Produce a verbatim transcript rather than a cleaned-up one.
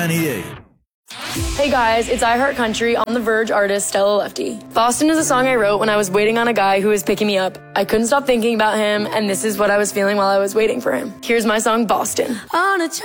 ninety-eight. Hey guys, it's I Heart Country on The Verge artist Stella Lefty. Boston is a song I wrote when I was waiting on a guy who was picking me up. I couldn't stop thinking about him, and this is what I was feeling while I was waiting for him. Here's my song, Boston. On a